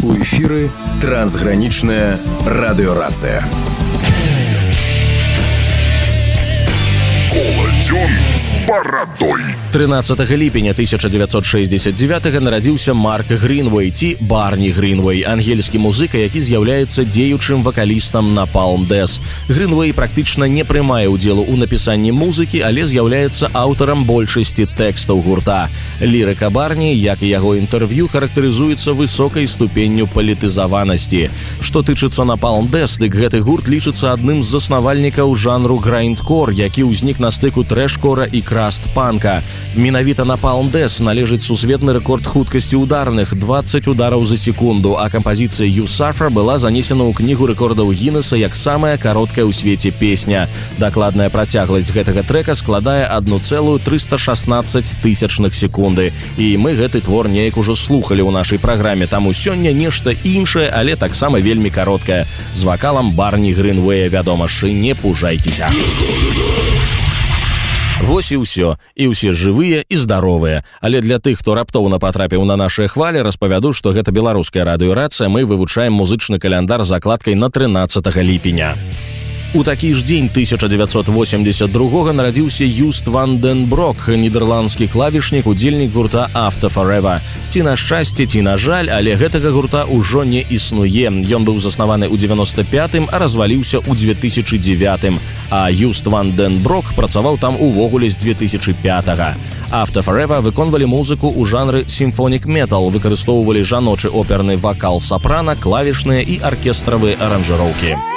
У эфіры трансгранічная радыёрацыя. Коладзён з барадой. 13 ліпеня 1969 нарадзіўся Марк Гринвей, ці Барні Гринвей, ангельскі музыка, які з'яўляецца дзеючым вакалістам Napalm Death. Гринвей практычна не прымае ўдзелу ў напісанні музыкі, але з'яўляецца аўтарам большасці тэкстаў гурта. Лірыка Барні, як і яго інтэрв'ю, характарызуецца высокай ступенню палітызаванасці. Што тычыцца Napalm Death, дык гэты гурт лічыцца адным з заснавальнікаў жанру грайндкор, які ўзнік на стыку трэш-кора і краст-панка. Менавіта Napalm Death належыць сусветны рэкорд хуткасці ударных – 20 удараў за секунду, а кампазіцыя «You Suffer» была занесена ў кнігу рэкордаў Гіннеса як самая кароткая ў свеце песня. Дакладная працягласць гэтага трэка складае 1,316 секунды. І мы гэты твор неяк ужо слухалі ў нашай праграме, таму сёння нешта іншае, але таксама вельмі кароткае. З вакалам Барні Гринвея, вядома ж, не пужайцеся. Вось і ўсё. І ўсе жывыя і здаровыя. Але для тых, хто раптоўна патрапіў на нашыя хвалі, распавяду, што гэта беларуская радыёрацыя, мы вывучаем музычны каляндар з закладкай на 13 ліпеня. У такі ж дзень 1982 нарадзіўся Юст ван ден Брок, нідерландскі клавішнік, удзельнік гурта After Forever. Ці на шчасце, ці на жаль, але гэтага гурта ўжо не існуе. Ён быў заснаваны ў 95-м, а разваліўся ў 2009-м. А Юст ван ден Брок працаваў там увогуле з 2005-га. After Forever выконвалі музыку ў жанры сімфонік метал, выкарыстоўвалі жаночы оперны вакал сапрана, клавішныя і аркестравыя аранжыроўкі.